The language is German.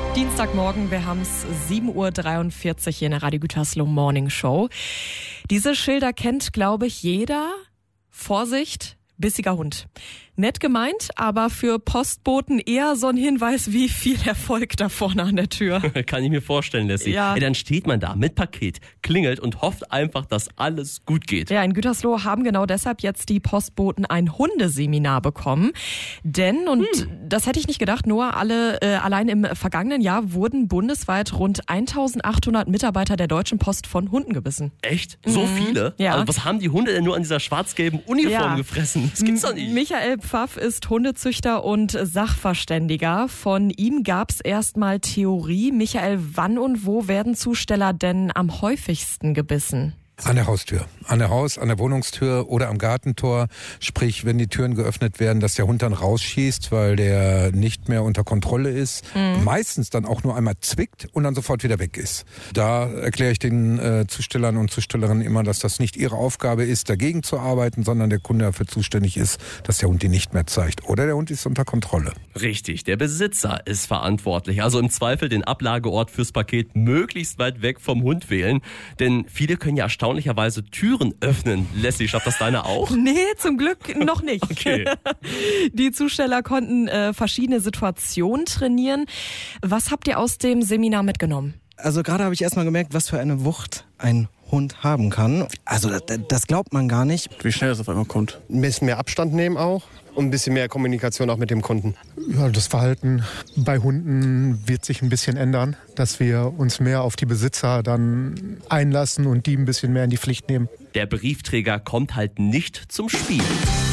Dienstagmorgen, wir haben es 7.43 Uhr hier in der Radio Gütersloh Morning Show. Diese Schilder kennt, glaube ich, jeder. Vorsicht, bissiger Hund. Nett gemeint, aber für Postboten eher so ein Hinweis wie viel Erfolg da vorne an der Tür. Kann ich mir vorstellen, Lassie. Ja. Dann steht man da mit Paket, klingelt und hofft einfach, dass alles gut geht. Ja, in Gütersloh haben genau deshalb jetzt die Postboten ein Hundeseminar bekommen. Denn, und das hätte ich nicht gedacht, Noah, allein im vergangenen Jahr wurden bundesweit rund 1800 Mitarbeiter der Deutschen Post von Hunden gebissen. Echt? So viele? Ja. Also was haben die Hunde denn nur an dieser schwarz-gelben Uniform gefressen? Das gibt's doch nicht. Michael Pfaff ist Hundezüchter und Sachverständiger. Von ihm gab es erstmal Theorie. Michael, wann und wo werden Zusteller denn am häufigsten gebissen? An der Haustür. An der an der Wohnungstür oder am Gartentor. Sprich, wenn die Türen geöffnet werden, dass der Hund dann rausschießt, weil der nicht mehr unter Kontrolle ist. Meistens dann auch nur einmal zwickt und dann sofort wieder weg ist. Da erkläre ich den Zustellern und Zustellerinnen immer, dass das nicht ihre Aufgabe ist, dagegen zu arbeiten, sondern der Kunde dafür zuständig ist, dass der Hund die nicht mehr zeigt. Oder der Hund ist unter Kontrolle. Richtig, der Besitzer ist verantwortlich. Also im Zweifel den Ablageort fürs Paket möglichst weit weg vom Hund wählen. Denn viele können ja erstaunlicherweise Türen öffnen. Lassie, schafft das deine auch? Nee, zum Glück noch nicht. Okay. Die Zusteller konnten verschiedene Situationen trainieren. Was habt ihr aus dem Seminar mitgenommen? Also gerade habe ich erstmal gemerkt, was für eine Wucht ein Hund haben kann. Also das glaubt man gar nicht. Wie schnell das auf einmal kommt. Ein bisschen mehr Abstand nehmen auch und ein bisschen mehr Kommunikation auch mit dem Kunden. Ja, das Verhalten bei Hunden wird sich ein bisschen ändern, dass wir uns mehr auf die Besitzer dann einlassen und die ein bisschen mehr in die Pflicht nehmen. Der Briefträger kommt halt nicht zum Spiel.